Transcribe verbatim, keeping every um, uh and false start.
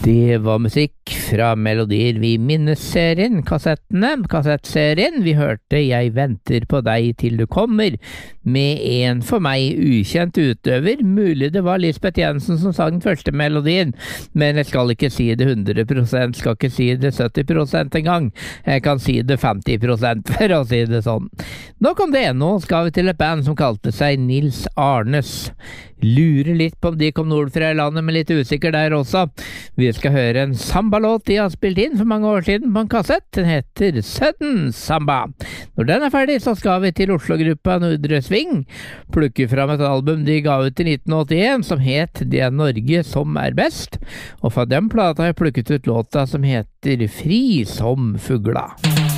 Det var musikk fra Melodier vi minnes-serien, kassettene, kassettserien. Vi hørte Jeg venter på deg til du kommer, med en for meg ukjent utøver. Mulig det var Lisbeth Jensen som sang den første melodien, men jeg skal ikke si det hundre prosent, skal ikke si det sytti prosent engang. Jeg kan si det femti prosent, for å si det sånn. Nok om det, nå skal vi til et band som kalte seg Nils Arnes. Lurer litt på om de kom nordfra i landet, men litt usikker der også. Vi skal høre en samba-låt de har spilt inn for mange år siden på en kassett. Den heter Sudden Samba. Når den er ferdig, så skal vi til Oslo-gruppa Nordre Sving, plukke fram et album de ga ut i nitten åttien, som het Det er Norge som er best, og fra den plata har jeg plukket ut låta som heter Fri som fugla.